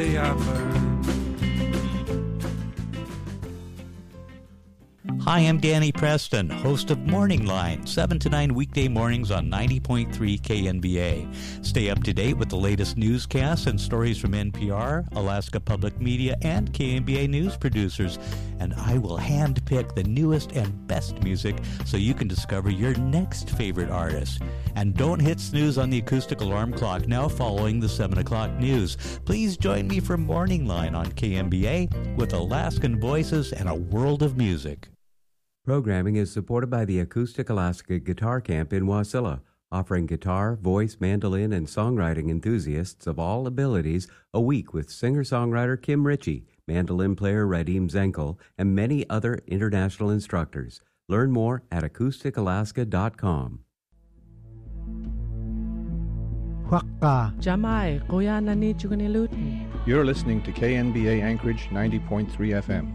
Hi, I'm Danny Preston, host of Morning Line, 7 to 9 weekday mornings on 90.3 KNBA. Stay up to date with the latest newscasts and stories from NPR, Alaska Public Media, and KNBA news producers. And I will handpick the newest and best music so you can discover your next favorite artist. And don't hit snooze on the acoustic alarm clock now following the 7 o'clock news. Please join me for Morning Line on KNBA with Alaskan voices and a world of music. Programming is supported by the Acoustic Alaska Guitar Camp in Wasilla, offering guitar, voice, mandolin, and songwriting enthusiasts of all abilities a week with singer-songwriter Kim Ritchie, mandolin player Radim Zenkel, and many other international instructors. Learn more at acousticalaska.com. You're listening to KNBA Anchorage 90.3 FM.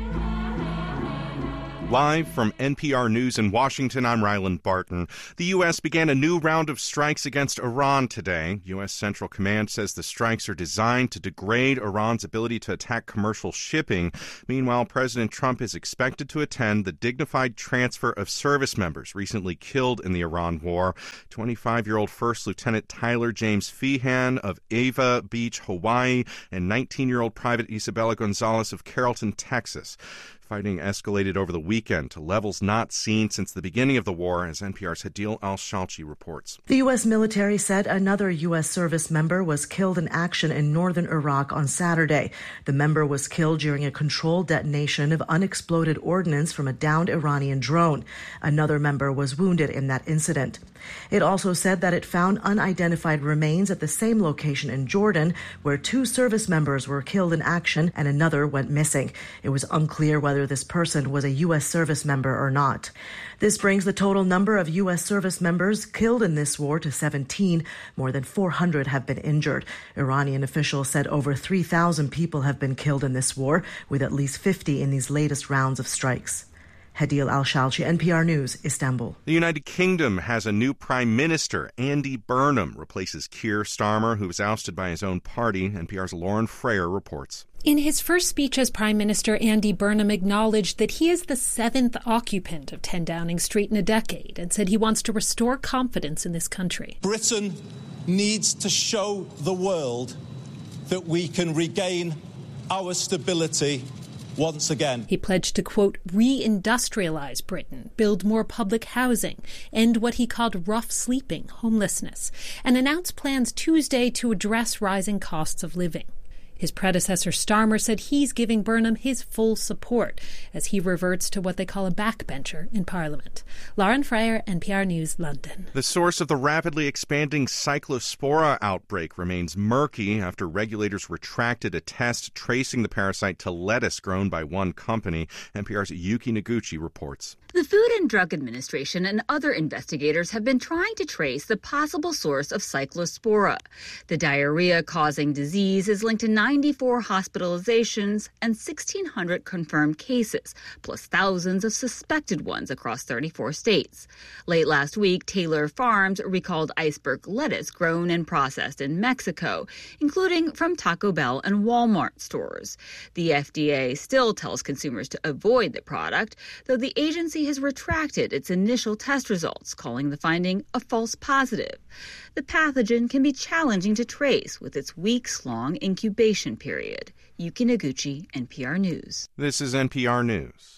Live from NPR News in Washington, I'm Ryland Barton. The U.S. began a new round of strikes against Iran today. U.S. Central Command says the strikes are designed to degrade Iran's ability to attack commercial shipping. Meanwhile, President Trump is expected to attend the dignified transfer of service members recently killed in the Iran war. 25-year-old First Lieutenant Tyler James Feehan of Ava Beach, Hawaii, and 19-year-old Private Isabella Gonzalez of Carrollton, Texas. Fighting escalated over the weekend to levels not seen since the beginning of the war, as NPR's Hadil Al-Shalchi reports. The U.S. military said another U.S. service member was killed in action in northern Iraq on Saturday. The member was killed during a controlled detonation of unexploded ordnance from a downed Iranian drone. Another member was wounded in that incident. It also said that it found unidentified remains at the same location in Jordan, where 2 service members were killed in action and another went missing. It was unclear whether this person was a U.S. service member or not. This brings the total number of U.S. service members killed in this war to 17. More than 400 have been injured. Iranian officials said over 3,000 people have been killed in this war, with at least 50 in these latest rounds of strikes. Hadil Al-Shalchi, NPR News, Istanbul. The United Kingdom has a new prime minister. Andy Burnham replaces Keir Starmer, who was ousted by his own party. NPR's Lauren Frayer reports. In his first speech as Prime Minister, Andy Burnham acknowledged that he is the 7th occupant of 10 Downing Street in a decade and said he wants to restore confidence in this country. Britain needs to show the world that we can regain our stability once again. He pledged to, quote, re-industrialize Britain, build more public housing, end what he called rough sleeping, homelessness, and announced plans Tuesday to address rising costs of living. His predecessor Starmer said he's giving Burnham his full support as he reverts to what they call a backbencher in Parliament. Lauren Frayer, NPR News, London. The source of the rapidly expanding Cyclospora outbreak remains murky after regulators retracted a test tracing the parasite to lettuce grown by one company. NPR's Yuki Noguchi reports. The Food and Drug Administration and other investigators have been trying to trace the possible source of Cyclospora. The diarrhea-causing disease is linked to 94 hospitalizations and 1,600 confirmed cases, plus thousands of suspected ones across 34 states. Late last week, Taylor Farms recalled iceberg lettuce grown and processed in Mexico, including from Taco Bell and Walmart stores. The FDA still tells consumers to avoid the product, though the agency has retracted its initial test results, calling the finding a false positive. The pathogen can be challenging to trace with its weeks-long incubation period. Yuki Noguchi, NPR News. This is NPR News.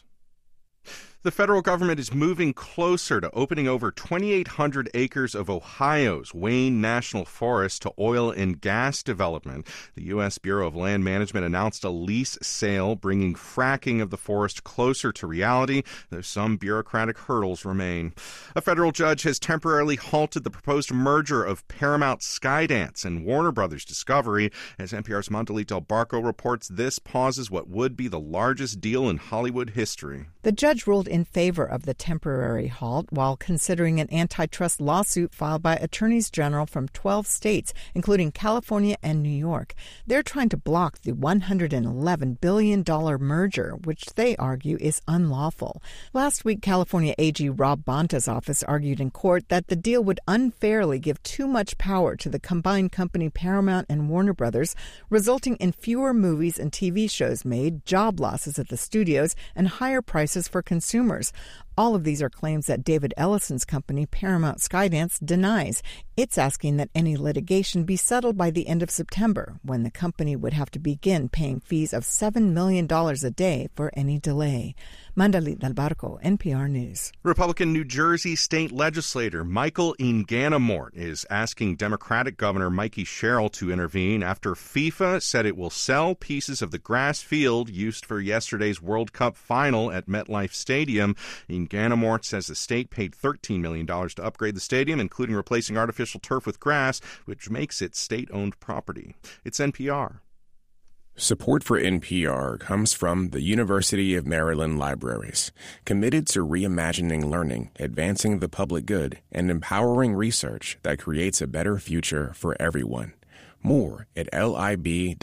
The federal government is moving closer to opening over 2,800 acres of Ohio's Wayne National Forest to oil and gas development. The U.S. Bureau of Land Management announced a lease sale, bringing fracking of the forest closer to reality, though some bureaucratic hurdles remain. A federal judge has temporarily halted the proposed merger of Paramount Skydance and Warner Brothers Discovery. As NPR's Mondelete Del Barco reports, this pauses what would be the largest deal in Hollywood history. The judge ruled in favor of the temporary halt while considering an antitrust lawsuit filed by attorneys general from 12 states, including California and New York. They're trying to block the $111 billion merger, which they argue is unlawful. Last week, California AG Rob Bonta's office argued in court that the deal would unfairly give too much power to the combined company Paramount and Warner Brothers, resulting in fewer movies and TV shows made, job losses at the studios, and higher prices for consumers. All of these are claims that David Ellison's company, Paramount Skydance, denies. It's asking that any litigation be settled by the end of September, when the company would have to begin paying fees of $7 million a day for any delay. Mandalit Del Barco, NPR News. Republican New Jersey state legislator Michael Inganamort is asking Democratic Governor Mikey Sherrill to intervene after FIFA said it will sell pieces of the grass field used for yesterday's World Cup final at MetLife Stadium. Inganamort says the state paid $13 million to upgrade the stadium, including replacing artificial turf with grass, which makes it state-owned property. It's NPR. Support for NPR comes from the University of Maryland Libraries, committed to reimagining learning, advancing the public good, and empowering research that creates a better future for everyone. More at lib.umd.edu.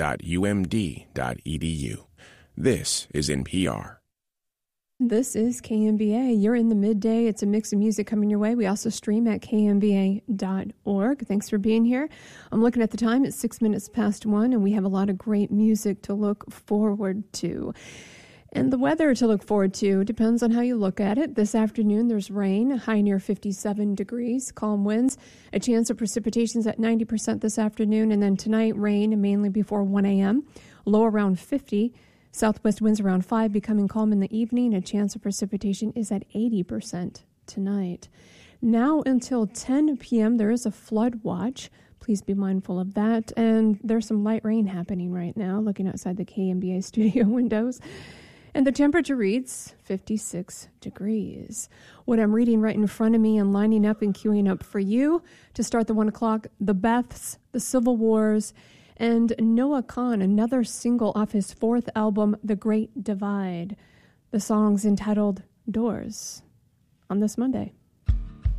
This is NPR. This is KMBA. You're in the midday. It's a mix of music coming your way. We also stream at kmba.org. Thanks for being here. I'm looking at the time. It's 6 minutes past 1, and we have a lot of great music to look forward to. And the weather to look forward to depends on how you look at it. This afternoon, there's rain, high near 57 degrees, calm winds, a chance of precipitations at 90% this afternoon, and then tonight, rain, mainly before 1 a.m., low around 50. Southwest winds around 5, becoming calm in the evening. A chance of precipitation is at 80% tonight. Now until 10 p.m., there is a flood watch. Please be mindful of that. And there's some light rain happening right now, looking outside the KMBA studio windows. And the temperature reads 56 degrees. What I'm reading right in front of me and lining up and queuing up for you to start the 1 o'clock, the Beths, the Civil Wars, and Noah Kahan, another single off his fourth album, The Great Divide. The song's entitled Doors on this Monday.